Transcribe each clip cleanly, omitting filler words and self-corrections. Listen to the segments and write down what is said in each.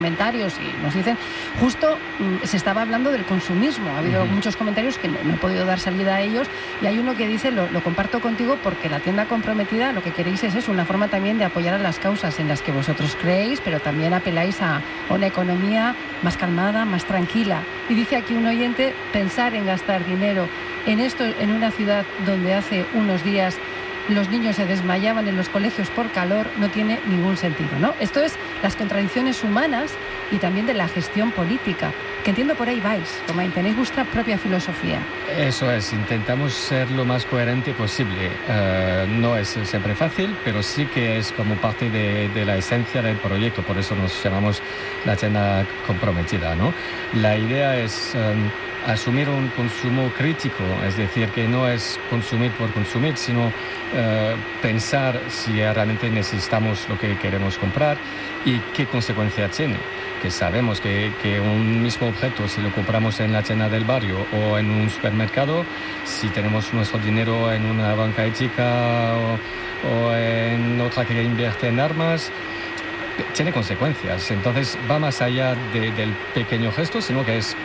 comentarios y nos dicen, justo se estaba hablando del consumismo, ha habido muchos comentarios que no he podido dar salida a ellos, y hay uno que dice, lo comparto contigo porque la tienda comprometida lo que queréis es una forma también de apoyar a las causas en las que vosotros creéis, pero también apeláis a una economía más calmada, más tranquila. Y dice aquí un oyente, pensar en gastar dinero en esto en una ciudad donde hace unos días los niños se desmayaban en los colegios por calor, no tiene ningún sentido, ¿no? Esto es las contradicciones humanas y también de la gestión política, que entiendo por ahí vais, Romain, tenéis vuestra propia filosofía. Eso es, intentamos ser lo más coherente posible. No es siempre fácil, pero sí que es como parte de la esencia del proyecto, por eso nos llamamos la tienda comprometida, ¿no? La idea es asumir un consumo crítico, es decir, que no es consumir por consumir, sino pensar si realmente necesitamos lo que queremos comprar y qué consecuencia tiene. Que sabemos que un mismo objeto, si lo compramos en la tienda del barrio o en un supermercado, si tenemos nuestro dinero en una banca ética o en otra que invierte en armas, tiene consecuencias. Entonces va más allá del pequeño gesto, sino que es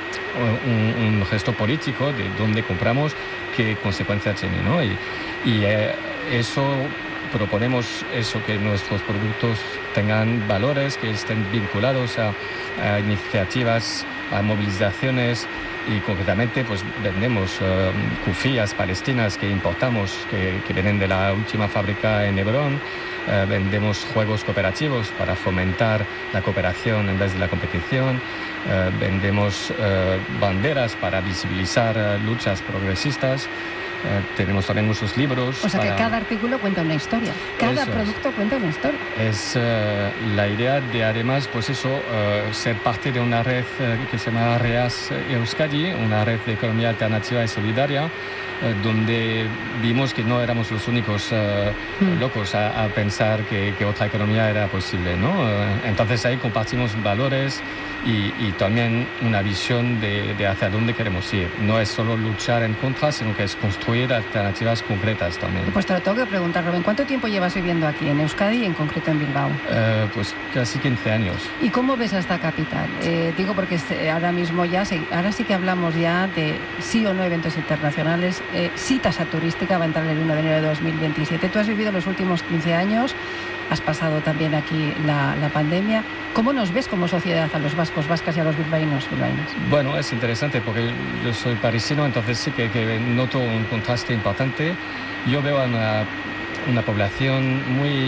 un gesto político de dónde compramos, qué consecuencias tiene, ¿no? Y eso proponemos, eso, que nuestros productos tengan valores, que estén vinculados a iniciativas, a movilizaciones, y concretamente pues vendemos kufías palestinas que importamos, que vienen de la última fábrica en Hebrón. Vendemos juegos cooperativos para fomentar la cooperación en vez de la competición. Vendemos banderas para visibilizar luchas progresistas. Tenemos también muchos libros. O sea que cada artículo cuenta una historia. Cada producto cuenta una historia. Es la idea de, además, pues eso, ser parte de una red que se llama REAS Euskadi, una red de economía alternativa y solidaria, donde vimos que no éramos los únicos locos a pensar que otra economía era posible, ¿no? Entonces ahí compartimos valores y también una visión de hacia dónde queremos ir. No es solo luchar en contra, sino que es construir alternativas concretas también. Pues te lo tengo que preguntar, Rubén, ¿cuánto tiempo llevas viviendo aquí en Euskadi y en concreto en Bilbao? Pues casi 15 años. ¿Y cómo ves a esta capital? Digo porque ahora mismo ahora sí que hablamos ya de sí o no eventos internacionales, sí tasa turística, va a entrar el 1 de enero de 2027. Tú has vivido los últimos 15 años, has pasado también aquí la pandemia. ¿Cómo nos ves como sociedad a los vascos, vascas y a los bilbaínos, bilbaínas? Bueno, es interesante porque yo soy parisino, entonces sí que noto un contraste importante. Yo veo a una población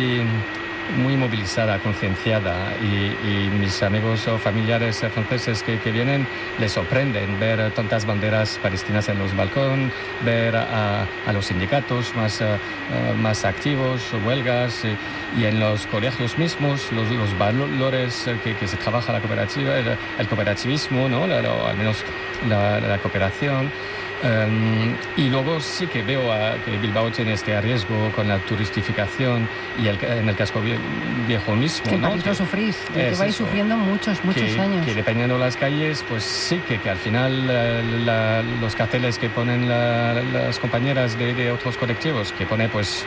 muy movilizada, concienciada, y mis amigos o familiares franceses que vienen les sorprenden ver tantas banderas palestinas en los balcones, ver a los sindicatos más activos, huelgas, y en los colegios mismos los valores que se trabaja la cooperativa, el cooperativismo, ¿no? Al menos la cooperación. Y luego sí que veo que Bilbao tiene este riesgo con la turistificación y en el casco viejo mismo, que en ¿no? París lo sufrís, que vais sufriendo muchos años. Que dependiendo de las calles, pues sí que al final los carteles que ponen las compañeras de otros colectivos, que pone pues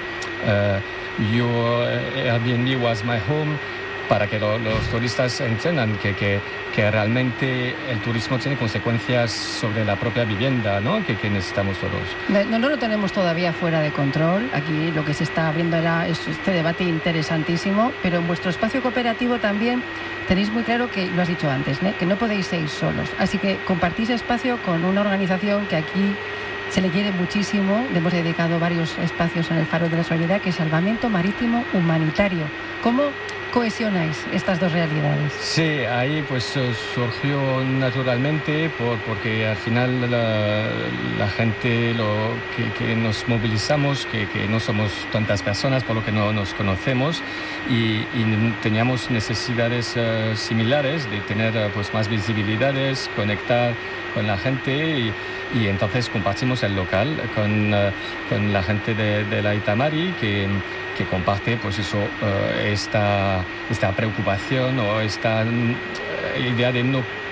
Airbnb was my home, para que los turistas entiendan que realmente el turismo tiene consecuencias sobre la propia vivienda, ¿no? Que necesitamos todos. No lo tenemos todavía fuera de control. Aquí lo que se está abriendo es este debate interesantísimo, pero en vuestro espacio cooperativo también tenéis muy claro que, lo has dicho antes, ¿no? Que no podéis ir solos. Así que compartís espacio con una organización que aquí se le quiere muchísimo. Le hemos dedicado varios espacios en el Faro de la Solidaridad, que es Salvamento Marítimo Humanitario. ¿Cómo cohesionáis estas dos realidades? Sí, ahí pues surgió naturalmente porque al final la gente que nos movilizamos, que no somos tantas personas, por lo que no nos conocemos, y teníamos necesidades similares de tener pues más visibilidades, conectar con la gente, y entonces compartimos el local con la gente de la Itamari que comparte pues eso, esta preocupación o esta idea de no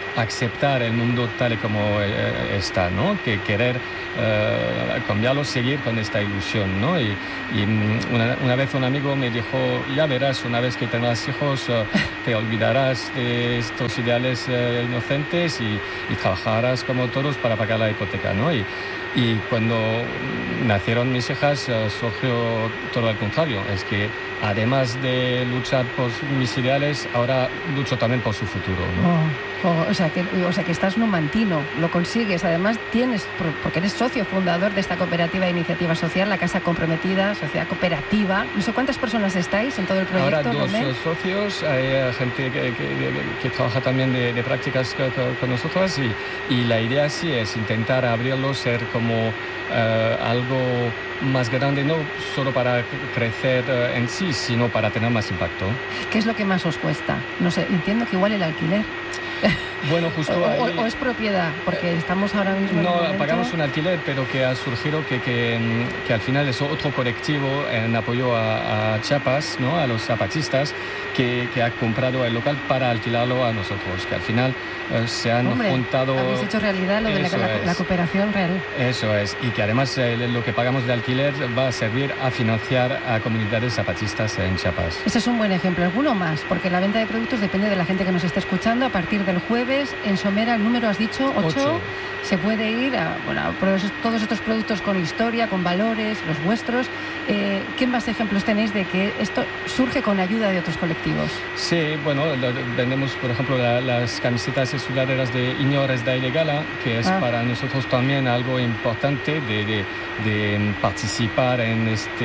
aceptar el mundo tal y como está, ¿no? Que querer cambiarlo, seguir con esta ilusión, ¿no? Y una vez un amigo me dijo, ya verás, una vez que tengas hijos, te olvidarás de estos ideales inocentes y trabajarás como todos para pagar la hipoteca, ¿no? Y cuando nacieron mis hijas surgió todo al contrario. Es que además de luchar por mis ideales, ahora lucho también por su futuro, ¿no? O sea que estás numantino, lo consigues. Además porque eres socio fundador de esta cooperativa de iniciativa social, la Casa Comprometida, sociedad cooperativa. No sé cuántas personas estáis en todo el proyecto. Ahora dos socios, hay gente que trabaja también de prácticas con nosotros y la idea sí es intentar abrirlo, ser como algo más grande, no solo para crecer en sí, sino para tener más impacto. ¿Qué es lo que más os cuesta? No sé, entiendo que igual el alquiler. Bueno, justo o es propiedad, porque estamos ahora mismo no pagamos un alquiler, pero que ha surgido que al final es otro colectivo en apoyo a Chiapas, ¿no? A los zapatistas que ha comprado el local para alquilarlo a nosotros, que al final se han juntado. Habéis hecho realidad lo de la cooperación real. Eso es, y que además lo que pagamos de alquiler va a servir a financiar a comunidades zapatistas en Chiapas. Ese es un buen ejemplo. ¿Alguno más? Porque la venta de productos depende de la gente que nos esté escuchando. A partir del jueves, en Somera, el número has dicho, 8, se puede ir a todos estos productos con historia, con valores, los vuestros. ¿Qué más ejemplos tenéis de que esto surge con ayuda de otros colectivos? Sí, bueno, vendemos, por ejemplo, las camisetas y sudaderas de Iñores da Ilegala, que es para nosotros también algo importante de participar en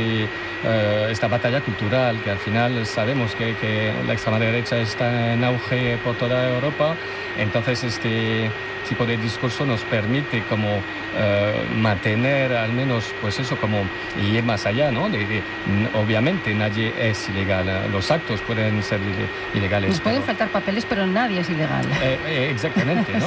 esta batalla cultural, que al final sabemos que la extrema derecha está en auge por toda Europa. Entonces este tipo de discurso nos permite como mantener al menos pues eso, como ir más allá, ¿no? Obviamente nadie es ilegal, los actos pueden ser ilegales. Nos pueden faltar papeles, pero nadie es ilegal. Exactamente, ¿no?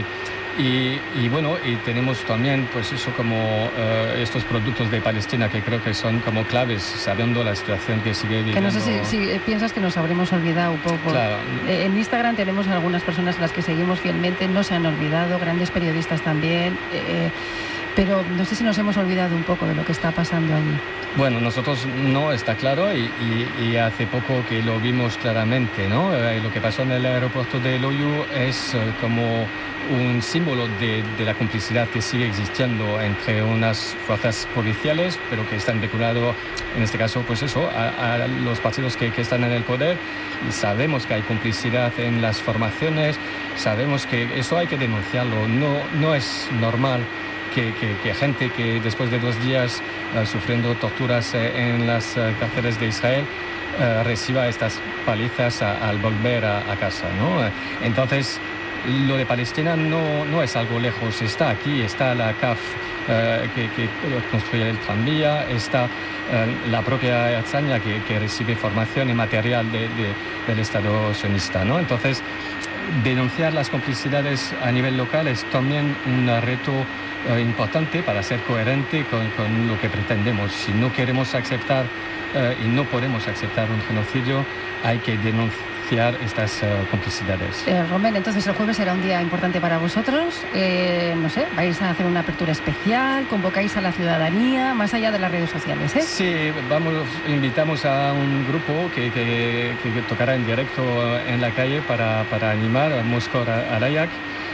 Y bueno, y tenemos también pues eso como estos productos de Palestina que creo que son como claves, sabiendo la situación que sigue viviendo. Que no sé si piensas que nos habremos olvidado un poco. Claro. En Instagram tenemos algunas personas a las que seguimos fielmente, no se han olvidado, grandes periodistas también, pero no sé si nos hemos olvidado un poco de lo que está pasando allí. Bueno, nosotros no, está claro, y hace poco que lo vimos claramente, ¿no? Lo que pasó en el aeropuerto de Loiu es como un símbolo de la complicidad que sigue existiendo entre unas fuerzas policiales, pero que están vinculados, en este caso, pues eso, a los partidos que están en el poder. Y sabemos que hay complicidad en las formaciones, sabemos que eso hay que denunciarlo. No es normal que gente que después de 2 días sufriendo torturas en las cárceles de Israel reciba estas palizas al volver a casa, ¿no? Entonces, lo de Palestina no es algo lejos, está aquí, está la CAF que construye el tranvía, está la propia Ertzaintza que recibe formación y material del Estado sionista, ¿no? Entonces, denunciar las complicidades a nivel local es también un reto importante para ser coherente con lo que pretendemos. Si no queremos aceptar y no podemos aceptar un genocidio, hay que denunciar estas complicidades. Romén, entonces el jueves será un día importante para vosotros. No sé, vais a hacer una apertura especial, convocáis a la ciudadanía, más allá de las redes sociales, ¿eh? Sí, invitamos a un grupo que tocará en directo en la calle para animar a Moscor Arayak.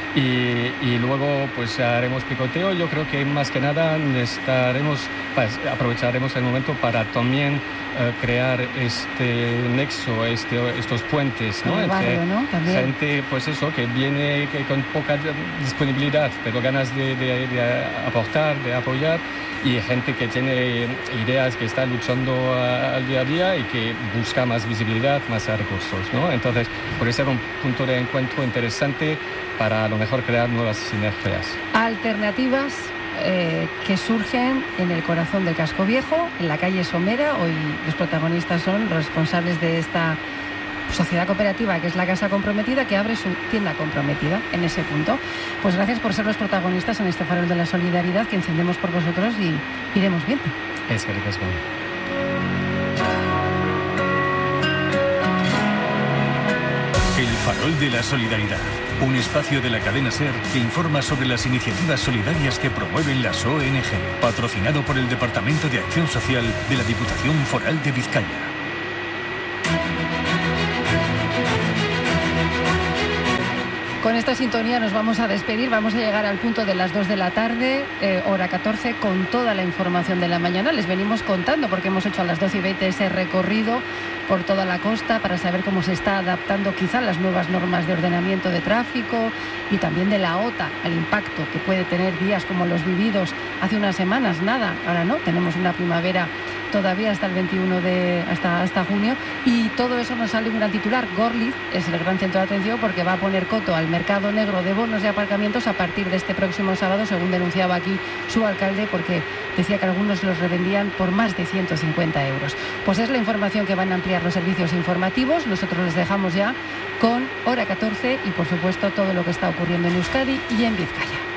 Y luego pues haremos picoteo. Yo creo que más que nada aprovecharemos el momento para también crear este nexo, estos puentes, ¿no? El barrio, ¿no? También. Gente, pues eso, que viene con poca disponibilidad, pero ganas de aportar, de apoyar, y gente que tiene ideas, que está luchando al día a día y que busca más visibilidad, más recursos, ¿no? Entonces, puede ser un punto de encuentro interesante para a lo mejor crear nuevas sinergias. Alternativas que surgen en el corazón del Casco Viejo, en la calle Somera. Hoy los protagonistas son los responsables de esta sociedad cooperativa, que es la Casa Comprometida, que abre su tienda comprometida en ese punto. Pues gracias por ser los protagonistas en este farol de la solidaridad que encendemos por vosotros y iremos viendo. Es que ricasco. El farol de la solidaridad. Un espacio de la cadena SER que informa sobre las iniciativas solidarias que promueven las ONG. Patrocinado por el Departamento de Acción Social de la Diputación Foral de Vizcaya. Con esta sintonía nos vamos a despedir, vamos a llegar al punto de las 2 de la tarde, hora 14, con toda la información de la mañana. Les venimos contando, porque hemos hecho a las 12:20 ese recorrido por toda la costa para saber cómo se está adaptando quizá las nuevas normas de ordenamiento de tráfico y también de la OTA al impacto que puede tener días como los vividos hace unas semanas. Nada, ahora no, tenemos una primavera todavía hasta el 21 hasta junio, y todo eso nos sale un gran titular. Gorliz es el gran centro de atención porque va a poner coto al mercado negro de bonos de aparcamientos a partir de este próximo sábado, según denunciaba aquí su alcalde, porque decía que algunos los revendían por más de 150 euros. Pues es la información que van a ampliar los servicios informativos. Nosotros les dejamos ya con hora 14 y por supuesto todo lo que está ocurriendo en Euskadi y en Vizcaya.